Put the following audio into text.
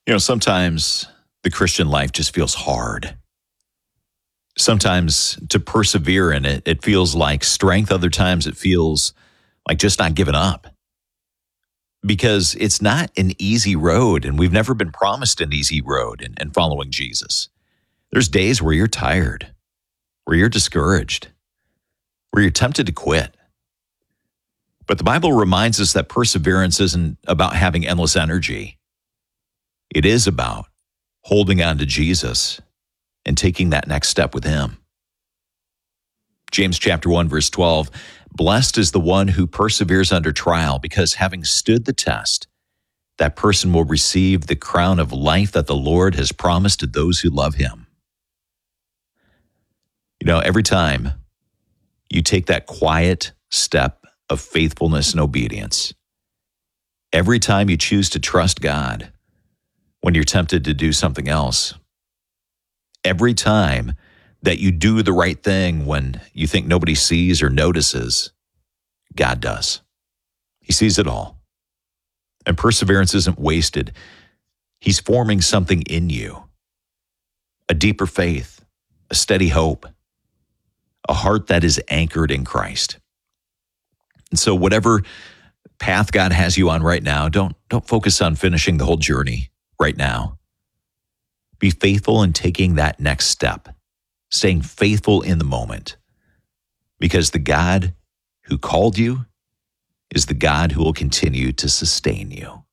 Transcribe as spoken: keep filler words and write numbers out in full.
You know, sometimes the Christian life just feels hard. Sometimes to persevere in it, it feels like strength. Other times it feels like just not giving up. Because it's not an easy road, and we've never been promised an easy road in, in following Jesus. There's days where you're tired, where you're discouraged, where you're tempted to quit. But the Bible reminds us that perseverance isn't about having endless energy. It is about holding on to Jesus and taking that next step with him. James chapter one, verse twelve, blessed is the one who perseveres under trial, because having stood the test, that person will receive the crown of life that the Lord has promised to those who love him. You know, every time you take that quiet step of faithfulness and obedience, every time you choose to trust God when you're tempted to do something else, every time that you do the right thing when you think nobody sees or notices, God does. He sees it all. And perseverance isn't wasted. He's forming something in you. A deeper faith, a steady hope, a heart that is anchored in Christ. And so whatever path God has you on right now, don't, don't focus on finishing the whole journey right now. Be faithful in taking that next step, staying faithful in the moment, because the God who called you is the God who will continue to sustain you.